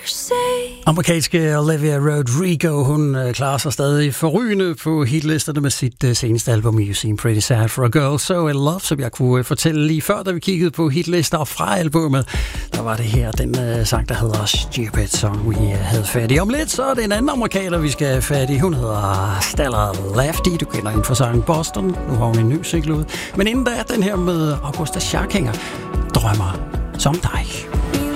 Amerikanske Olivia Rodrigo, hun klarer sig stadig forrygende på hitlisterne med sit seneste album You Seem Pretty Sad for a Girl So in Love, som jeg kunne fortælle lige før, da vi kiggede på hitlister fra albumet. Der var det her, den sang, der hedder Stupid Song, vi havde fat i. Om lidt, så er det en anden amerikaner, vi skal have fat i. Hun hedder Stella Lafty. Du kender hende fra sangen Boston. Nu har hun en ny single ud. Men inden da, den her med Augusta Scharkinger, Drømmer som dig.